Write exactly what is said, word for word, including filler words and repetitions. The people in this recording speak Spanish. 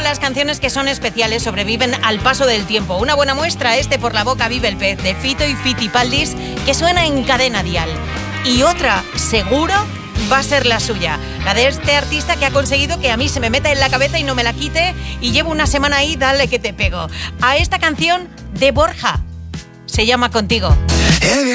las canciones que son especiales, sobreviven al paso del tiempo. Una buena muestra, este Por la boca vive el pez, de Fito y Fitipaldis, que suena en Cadena Dial. Y otra, seguro, va a ser la suya, la de este artista que ha conseguido que a mí se me meta en la cabeza y no me la quite, y llevo una semana ahí, dale que te pego. A esta canción de Borja, se llama Contigo. He